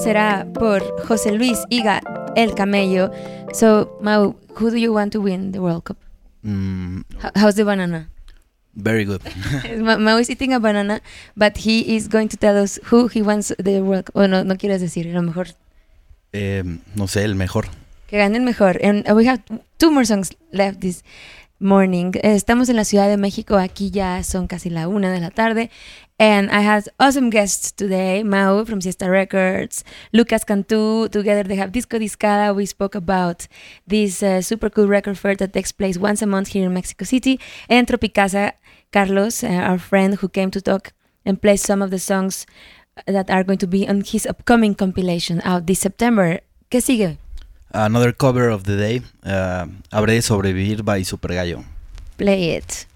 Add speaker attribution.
Speaker 1: será por José Luis Higa, El Camello. So, Mau, who do you want to win the World Cup? How's the banana?
Speaker 2: Very good.
Speaker 1: Mau is eating a banana, but he is going to tell us who he wants the World Cup. Bueno, no quieres decir, a lo mejor.
Speaker 2: No sé, el mejor.
Speaker 1: Que gane el mejor. And we have 2 more songs left this morning. Estamos en la Ciudad de México. Aquí ya son casi la 1 de la tarde. And I had awesome guests today. Mau from Siesta Records, Lucas Cantú. Together they have Disco Discada. We spoke about this super cool record fair that takes place once a month here in Mexico City. And Tropicasa, Carlos, our friend who came to talk and play some of the songs that are going to be on his upcoming compilation out this September. ¿Qué sigue?
Speaker 2: Another cover of the day. Habré de sobrevivir by Super Gallo.
Speaker 1: Play it.